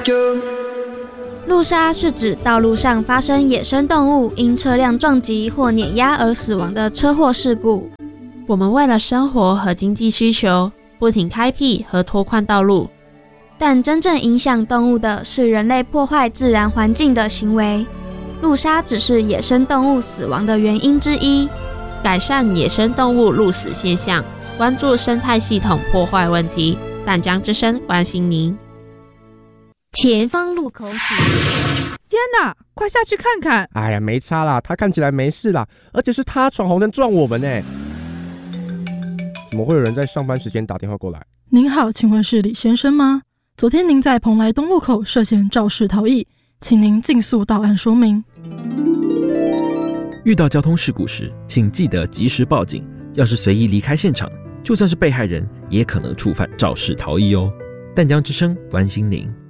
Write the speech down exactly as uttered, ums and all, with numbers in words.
路杀是指道路上发生野生动物因车辆撞击或碾压而死亡的车祸事故。 我们为了生活和经济需求，不停开辟和拓宽道路， 但真正影响动物的是人类破坏自然环境的行为。路杀只是野生动物死亡的原因之一。 改善野生动物路死现象，关注生态系统破坏问题。淡江之声关心您。 前方路口请。 天哪，快下去看看！ 哎呀，没差啦，他看起来没事啦，而且是他闯红灯撞我们呢。怎么会有人在上班时间打电话过来？ 您好，请问是李先生吗？昨天您在蓬莱东路口涉嫌肇事逃逸，请您尽速到案说明。 遇到交通事故时，请记得及时报警。要是随意离开现场，就算是被害人，也可能触犯肇事逃逸哦。淡江之声关心您。